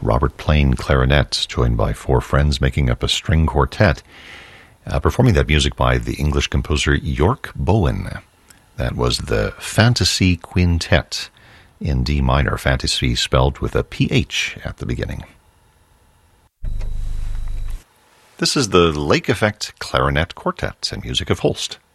Robert Plain clarinet, joined by four friends making up a string quartet, performing that music by the English composer York Bowen. That was the Fantasy Quintet in D minor, fantasy spelled with a PH at the beginning. This is the Lake Effect Clarinet Quartet and music of Holst.